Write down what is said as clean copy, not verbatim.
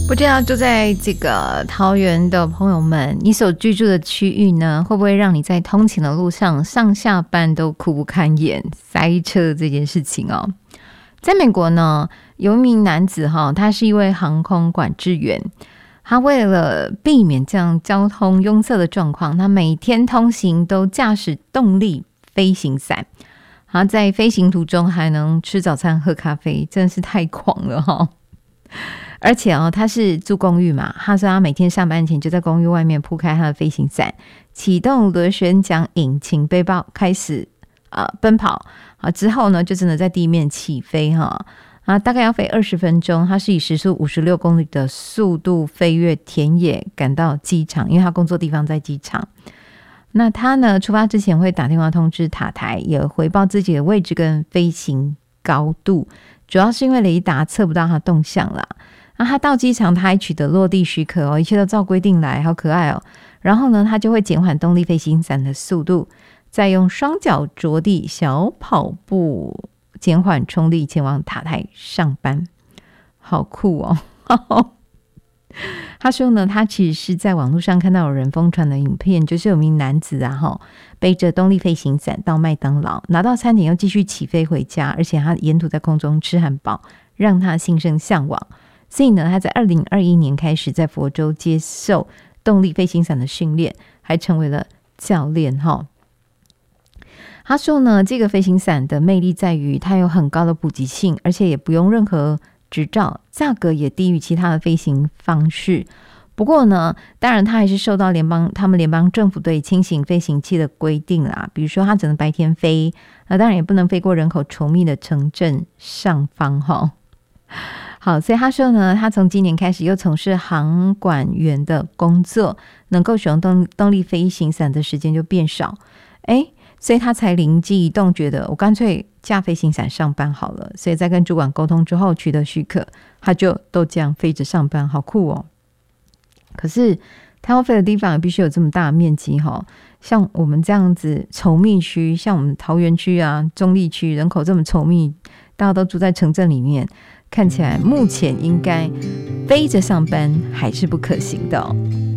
不知道住在这个桃园的朋友们，你所居住的区域呢，会不会让你在通勤的路上上下班都苦不堪言，塞车这件事情哦？在美国呢，有一名男子他是一位航空管制员，他为了避免这样交通拥塞的状况，他每天通行都驾驶动力飞行伞，他在飞行途中还能吃早餐喝咖啡，真的是太狂了而且他是住公寓嘛，他说他每天上班前就在公寓外面铺开他的飞行伞，启动螺旋桨引擎背包开始奔跑之后呢，就真的在地面起飞大概要飞20分钟。他是以时速56公里的速度飞越田野赶到机场，因为他工作地方在机场。那他呢，出发之前会打电话通知塔台，也回报自己的位置跟飞行高度，主要是因为雷达测不到他动向啦。那他到机场，他还取得落地许可一切都照规定来，好可爱然后呢，他就会减缓动力飞行伞的速度，再用双脚着地小跑步减缓冲力前往塔台上班，好酷他说呢，他其实是在网络上看到有人疯传的影片，就是有名男子背着动力飞行伞到麦当劳，拿到餐点又继续起飞回家，而且他沿途在空中吃汉堡，让他心生向往。所以呢，他在2021年开始在佛州接受动力飞行伞的训练，还成为了教练他说呢，这个飞行伞的魅力在于它有很高的普及性，而且也不用任何执照，价格也低于其他的飞行方式。不过呢，当然它还是受到他们联邦政府对轻型飞行器的规定啦，比如说它只能白天飞，当然也不能飞过人口稠密的城镇上方好，所以他说呢，他从今年开始又从事航管员的工作，能够使用动力飞行伞的时间就变少，所以他才灵机一动，觉得我干脆驾飞行伞上班好了。所以在跟主管沟通之后取得许可，他就都这样飞着上班，好酷可是他要飞的地方也必须有这么大的面积像我们这样子稠密区，像我们桃园区啊、中坜区人口这么稠密，大家都住在城镇里面，看起来目前应该飞着上班还是不可行的